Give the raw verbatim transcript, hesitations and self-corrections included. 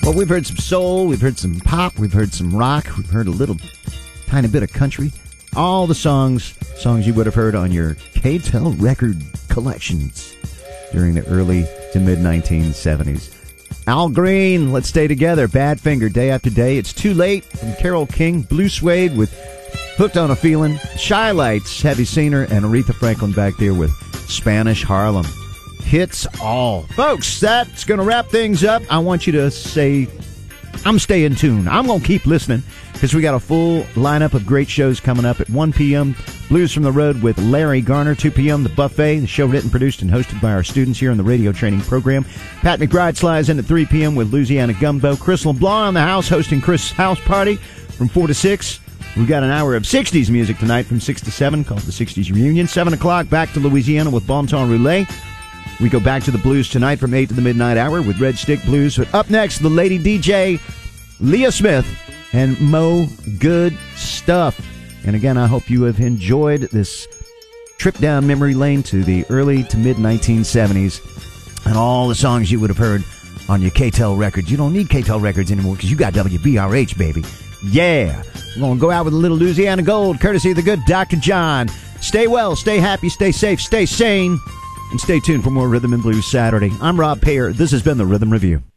Well, we've heard some soul, we've heard some pop, we've heard some rock, we've heard a little tiny bit of country. All the songs, songs you would have heard on your K T E L record collections during the early to mid nineteen seventies. Al Green, Let's Stay Together, Badfinger, Day After Day. It's Too Late from Carole King, Blue Suede with Hooked on a Feeling, Shy Lights, Have You Seen Her, and Aretha Franklin back there with Spanish Harlem. Hits all. Folks, that's going to wrap things up. I want you to say, I'm staying tuned. I'm going to keep listening because we got a full lineup of great shows coming up at one p.m. Blues from the Road with Larry Garner, two p.m. The Buffet, the show written, produced, and hosted by our students here in the radio training program. Pat McBride slides in at three p.m. with Louisiana Gumbo. Chris LeBlanc on the house hosting Chris' House Party from four to six. We've got an hour of sixties music tonight from six to seven called the sixties Reunion. seven o'clock, back to Louisiana with Bon Temps Roulette. We go back to the blues tonight from eight to the midnight hour with Red Stick Blues. But up next, the lady D J, Leah Smith, and Mo Good Stuff. And again, I hope you have enjoyed this trip down memory lane to the early to mid nineteen seventies and all the songs you would have heard on your K T E L records. You don't need K T E L records anymore because you got W B R H, baby. Yeah. We're going to go out with a little Louisiana Gold, courtesy of the good Doctor John. Stay well, stay happy, stay safe, stay sane, and stay tuned for more Rhythm and Blues Saturday. I'm Rob Payer. This has been the Rhythm Review.